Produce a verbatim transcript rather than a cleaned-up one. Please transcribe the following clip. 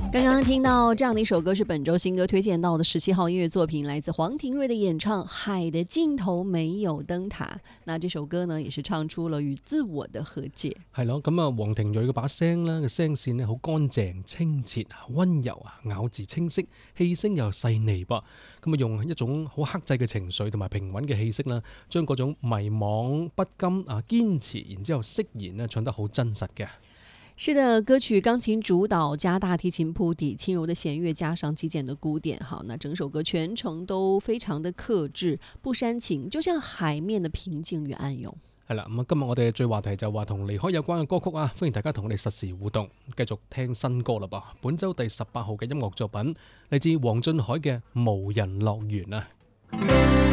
刚刚聽到這樣的一首歌是本周新歌推薦到的十七號音樂作品，來自黃庭瑞的演唱《海的盡頭沒有燈塔》。那這首歌呢，也是唱出了與自我的和解。 係咯，咁啊，黃庭瑞嘅把聲咧，個聲線咧好乾淨、清澈啊、溫柔啊，咬字清晰，氣聲又細膩噃。咁啊，用一種好克制嘅情緒同埋平穩嘅氣息啦，將嗰種迷惘、不甘啊、堅持，然之後釋然咧，唱得好真實嘅。 是的，歌曲鋼琴主導加大提琴鋪底，輕柔的弦樂加上極簡的鼓點，好，那整首歌全程都非常的克制，不煽情，就像海面的平靜與暗湧。 係啦，咁啊，今日我哋嘅最話題就話同離開有關嘅歌曲啊，歡迎大家同我哋實時互動，繼續聽新歌啦噃。本周第十八號嘅音樂作品嚟自黃俊凱嘅《無人樂園》啊。